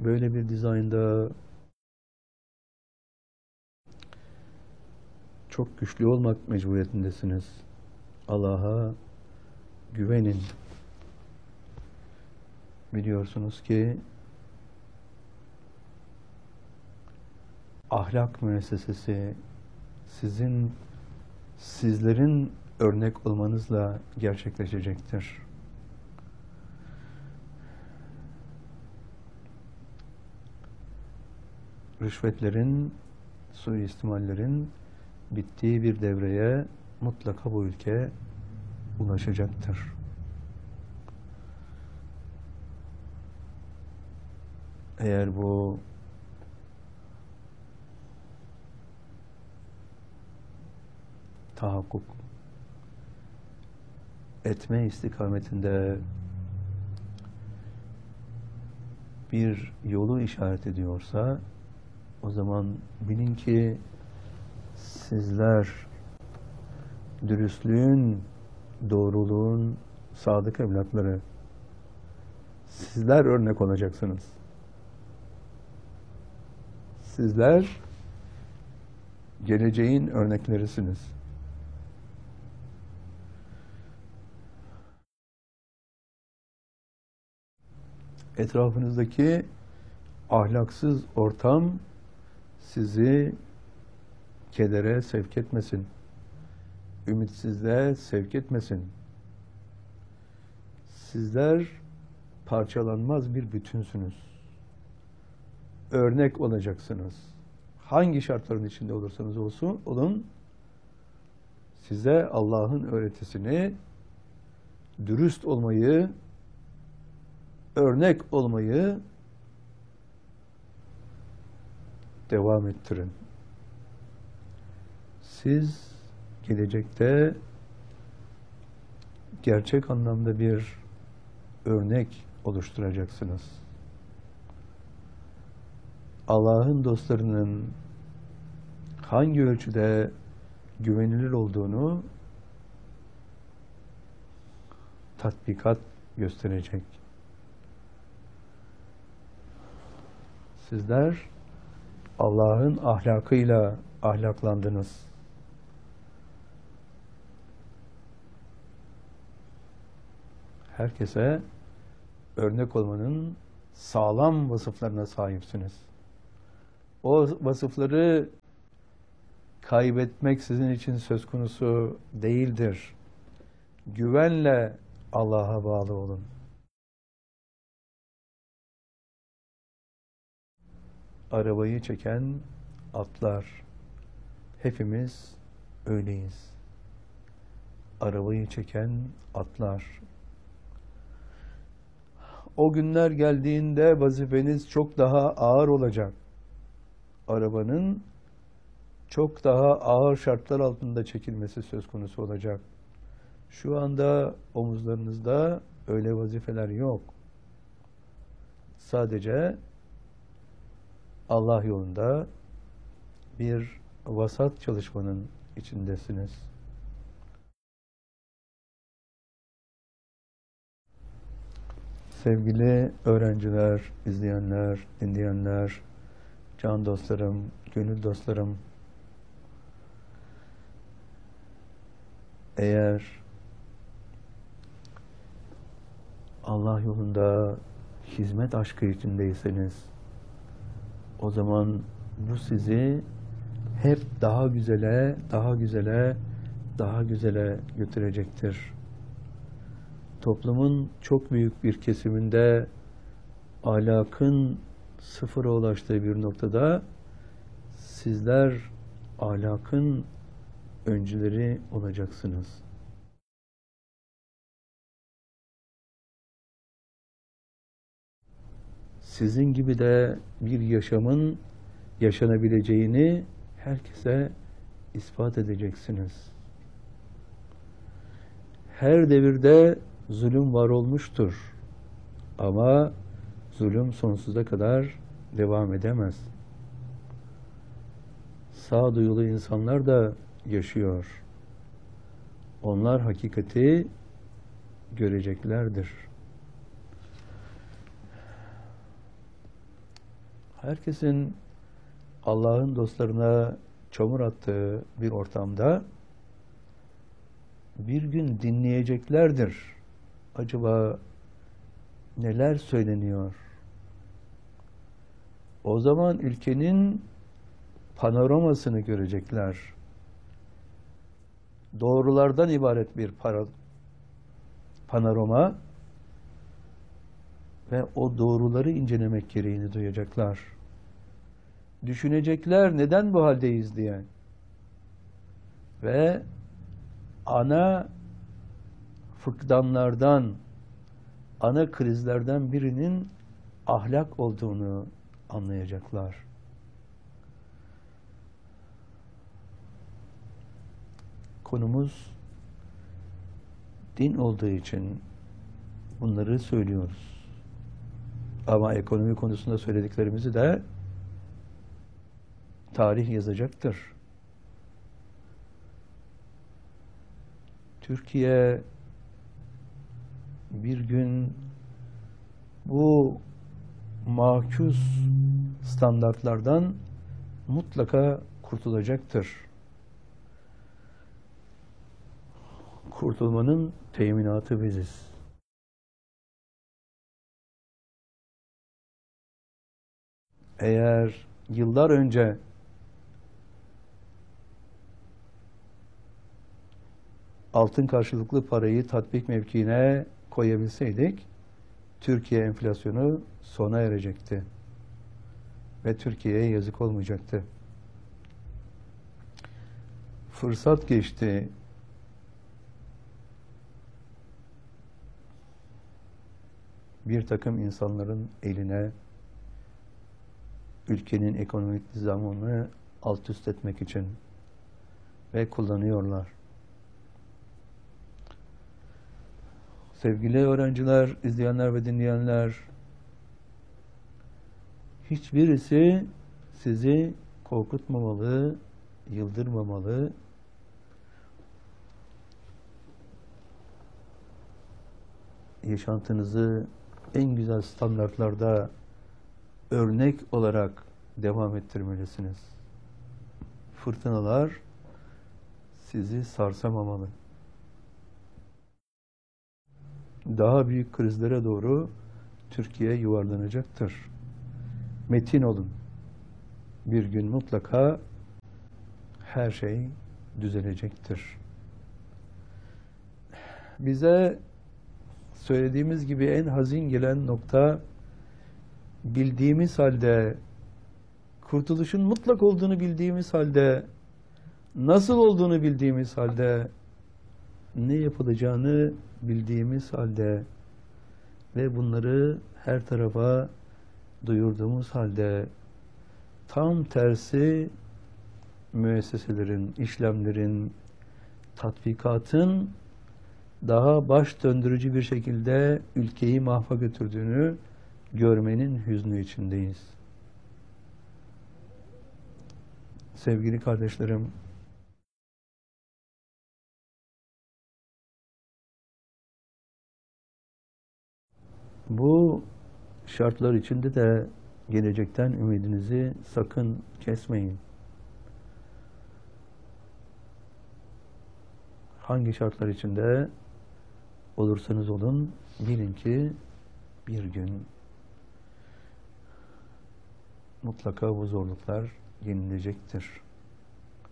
Böyle bir dizaynda çok güçlü olmak mecburiyetindesiniz. Allah'a güvenin. Biliyorsunuz ki ahlak müessesesi sizlerin örnek olmanızla gerçekleşecektir. Rüşvetlerin, suistimallerin bittiği bir devreye mutlaka bu ülke ulaşacaktır. Eğer bu tahakkuk etme istikametinde bir yolu işaret ediyorsa, o zaman bilin ki sizler dürüstlüğün, doğruluğun sadık evlatları, sizler örnek olacaksınız. Sizler geleceğin örneklerisiniz. Etrafınızdaki ahlaksız ortam sizi kedere sevk etmesin, ümitsizliğe sevk etmesin. Sizler parçalanmaz bir bütünsünüz. Örnek olacaksınız. Hangi şartların içinde olursanız olun, size Allah'ın öğretisini, dürüst olmayı, örnek olmayı devam ettirin. Siz gelecekte gerçek anlamda bir örnek oluşturacaksınız. Allah'ın dostlarının hangi ölçüde güvenilir olduğunu tatbikat gösterecek. Sizler Allah'ın ahlakıyla ahlaklandınız. Herkese örnek olmanın sağlam vasıflarına sahipsiniz. O vasıfları kaybetmek sizin için söz konusu değildir. Güvenle Allah'a bağlı olun. Arabayı çeken atlar. Hepimiz öyleyiz. Arabayı çeken atlar. O günler geldiğinde vazifeniz çok daha ağır olacak. Arabanın çok daha ağır şartlar altında çekilmesi söz konusu olacak. Şu anda omuzlarınızda öyle vazifeler yok. Sadece Allah yolunda bir vasat çalışmanın içindesiniz. Sevgili öğrenciler, izleyenler, dinleyenler, can dostlarım, gönül dostlarım, eğer Allah yolunda hizmet aşkı içindeyseniz, o zaman bu sizi hep daha güzele, daha güzele, daha güzele götürecektir. Toplumun çok büyük bir kesiminde ahlakın sıfıra ulaştığı bir noktada sizler ahlakın öncüleri olacaksınız. Sizin gibi de bir yaşamın yaşanabileceğini herkese ispat edeceksiniz. Her devirde zulüm var olmuştur. Ama zulüm sonsuza kadar devam edemez. Sağduyulu insanlar da yaşıyor. Onlar hakikati göreceklerdir. Herkesin Allah'ın dostlarına çamur attığı bir ortamda bir gün dinleyeceklerdir. Acaba neler söyleniyor? O zaman ülkenin panoramasını görecekler. Doğrulardan ibaret bir panorama ve o doğruları incelemek gereğini duyacaklar. Düşünecekler neden bu haldeyiz diye. Ve ana fıkdanlardan, ana krizlerden birinin ahlak olduğunu anlayacaklar. Konumuz din olduğu için bunları söylüyoruz. Ama ekonomi konusunda söylediklerimizi de tarih yazacaktır. Türkiye bir gün bu makus standartlardan mutlaka kurtulacaktır. Kurtulmanın teminatı biziz. Eğer yıllar önce altın karşılıklı parayı tatbik mevkiine koyabilseydik, Türkiye enflasyonu sona erecekti. Ve Türkiye'ye yazık olmayacaktı. Fırsat geçti. Bir takım insanların eline ülkenin ekonomik nizamını alt üst etmek için ve kullanıyorlar. Sevgili öğrenciler, izleyenler ve dinleyenler, hiçbirisi sizi korkutmamalı, yıldırmamalı. Yaşantınızı en güzel standartlarda örnek olarak devam ettirmelisiniz. Fırtınalar sizi sarsamamalı. Daha büyük krizlere doğru Türkiye yuvarlanacaktır. Metin olun. Bir gün mutlaka her şey düzelecektir. Bize söylediğimiz gibi en hazin gelen nokta, bildiğimiz halde, kurtuluşun mutlak olduğunu bildiğimiz halde, nasıl olduğunu bildiğimiz halde, ne yapılacağını bildiğimiz halde ve bunları her tarafa duyurduğumuz halde tam tersi müesseselerin, işlemlerin, tatbikatın daha baş döndürücü bir şekilde ülkeyi mahva götürdüğünü görmenin hüznü içindeyiz. Sevgili kardeşlerim, bu şartlar içinde de gelecekten ümidinizi sakın kesmeyin. Hangi şartlar içinde olursanız olun, bilin ki bir gün mutlaka bu zorluklar yenilecektir.